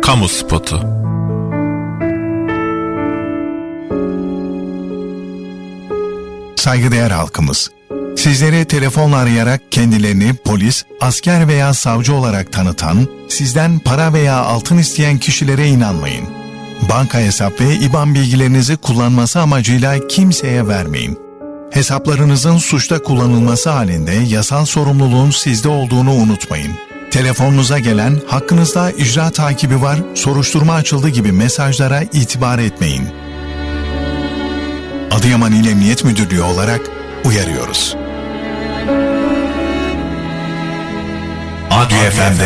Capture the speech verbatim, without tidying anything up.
Kamu spotu. Saygıdeğer halkımız, sizleri telefonla arayarak kendilerini polis, asker veya savcı olarak tanıtan, sizden para veya altın isteyen kişilere inanmayın. Banka hesap ve İ B A N bilgilerinizi kullanması amacıyla kimseye vermeyin. Hesaplarınızın suçta kullanılması halinde yasal sorumluluğun sizde olduğunu unutmayın. Telefonunuza gelen hakkınızda icra takibi var, soruşturma açıldı gibi mesajlara itibar etmeyin. Adıyaman İl Emniyet Müdürlüğü olarak uyarıyoruz. Adli F M'de